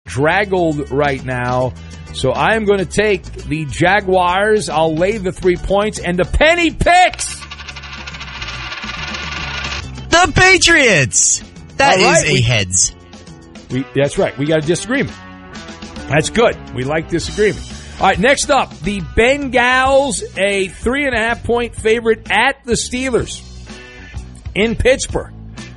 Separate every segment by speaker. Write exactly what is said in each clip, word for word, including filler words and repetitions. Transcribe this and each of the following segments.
Speaker 1: draggled right now. So I am going to take the Jaguars. I'll lay the three points and the penny picks.
Speaker 2: The Patriots. That
Speaker 1: right,
Speaker 2: is a
Speaker 1: we,
Speaker 2: heads.
Speaker 1: We, that's right. We got a disagreement. That's good. We like disagreement. All right, next up, the Bengals, a three and a half point favorite at the Steelers in Pittsburgh.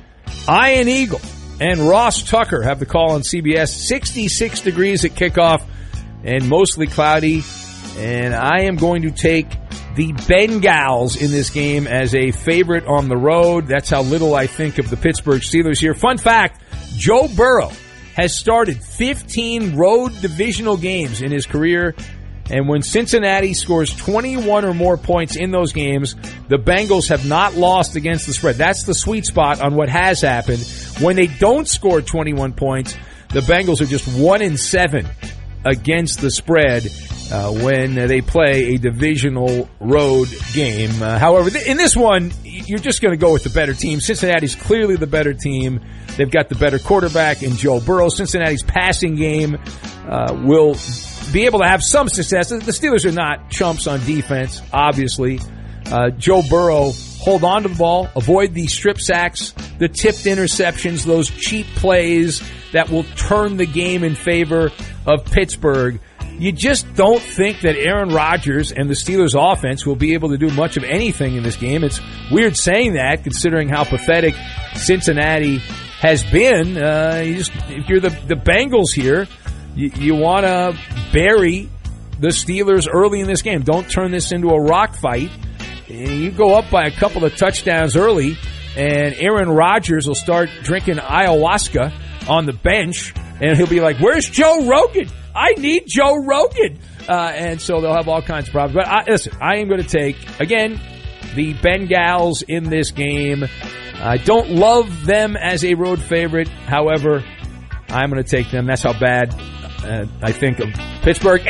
Speaker 1: Ian Eagle and Ross Tucker have the call on C B S. sixty-six degrees at kickoff and mostly cloudy. And I am going to take the Bengals in this game as a favorite on the road. That's how little I think of the Pittsburgh Steelers here. Fun fact, Joe Burrow has started fifteen road divisional games in his career. And when Cincinnati scores twenty-one or more points in those games, the Bengals have not lost against the spread. That's the sweet spot on what has happened. When they don't score twenty-one points, the Bengals are just one and seven against the spread uh, when they play a divisional road game. Uh, however, th- in this one, you're just going to go with the better team. Cincinnati's clearly the better team. They've got the better quarterback in Joe Burrow. Cincinnati's passing game uh, will be able to have some success. The Steelers are not chumps on defense, obviously. Uh, Joe Burrow, hold on to the ball, avoid the strip sacks, the tipped interceptions, those cheap plays that will turn the game in favor of Pittsburgh. You just don't think that Aaron Rodgers and the Steelers offense will be able to do much of anything in this game. It's weird saying that, considering how pathetic Cincinnati has been. Uh, you just, if you're the, the Bengals here, you, you want to bury the Steelers early in this game. Don't turn this into a rock fight. You go up by a couple of touchdowns early, and Aaron Rodgers will start drinking ayahuasca on the bench, and he'll be like, where's Joe Rogan? I need Joe Rogan. Uh, and so they'll have all kinds of problems. But I, listen, I am going to take, again, the Bengals in this game. I don't love them as a road favorite. However, I'm going to take them. That's how bad uh, I think of Pittsburgh.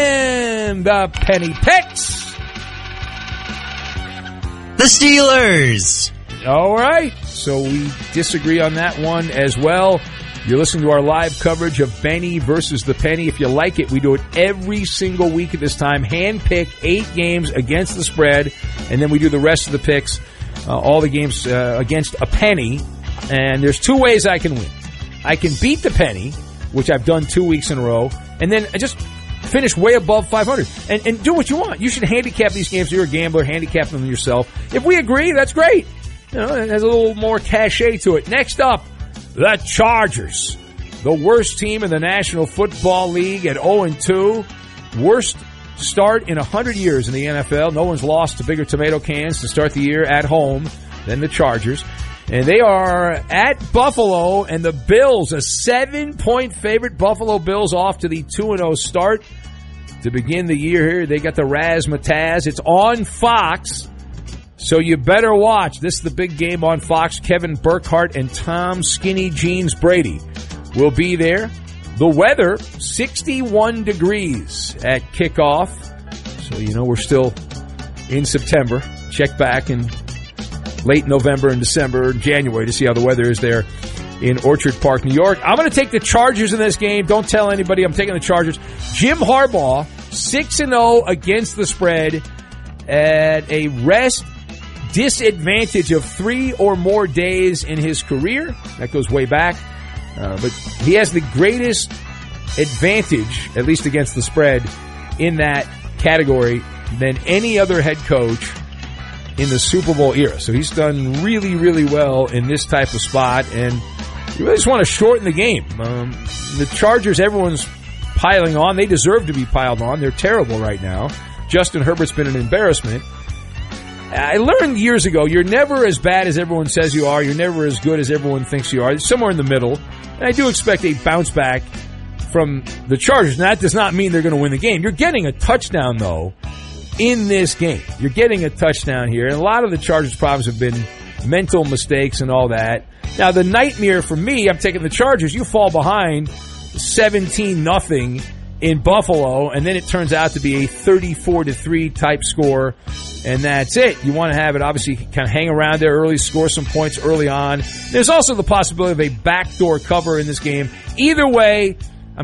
Speaker 1: And the penny picks.
Speaker 2: The Steelers.
Speaker 1: All right. So we disagree on that one as well. You're listening to our live coverage of Benny versus the Penny. If you like it, we do it every single week at this time. Hand-pick eight games against the spread, and then we do the rest of the picks, uh, all the games uh, against a penny. And there's two ways I can win. I can beat the penny, which I've done two weeks in a row, and then I just finish way above five hundred. And, and do what you want. You should handicap these games. You're a gambler. Handicap them yourself. If we agree, that's great. You know, it has a little more cachet to it. Next up, the Chargers, the worst team in the National Football League at oh and two. Worst start in one hundred years in the N F L. No one's lost to bigger tomato cans to start the year at home than the Chargers. And they are at Buffalo, and the Bills, a seven-point favorite. Buffalo Bills off to the two and oh start to begin the year here. They got the Razzmatazz. It's on Fox. So you better watch. This is the big game on Fox. Kevin Burkhardt and Tom Skinny Jeans Brady will be there. The weather, sixty-one degrees at kickoff. So you know we're still in September. Check back in late November and December and January to see how the weather is there in Orchard Park, New York. I'm going to take the Chargers in this game. Don't tell anybody I'm taking the Chargers. Jim Harbaugh, six and oh against the spread at a rest disadvantage of three or more days in his career. That goes way back. Uh, but he has the greatest advantage, at least against the spread, in that category than any other head coach in the Super Bowl era. So he's done really, really well in this type of spot, and you really just want to shorten the game. Um, the Chargers, everyone's piling on. They deserve to be piled on. They're terrible right now. Justin Herbert's been an embarrassment. I learned years ago, you're never as bad as everyone says you are. You're never as good as everyone thinks you are. Somewhere in the middle. And I do expect a bounce back from the Chargers. Now, that does not mean they're going to win the game. You're getting a touchdown, though, in this game. You're getting a touchdown here. And a lot of the Chargers' problems have been mental mistakes and all that. Now, the nightmare for me, I'm taking the Chargers. You fall behind seventeen nothing in Buffalo, and then it turns out to be a thirty-four to three type score, and that's it. You want to have it, obviously, kind of hang around there early, score some points early on. There's also the possibility of a backdoor cover in this game. Either way,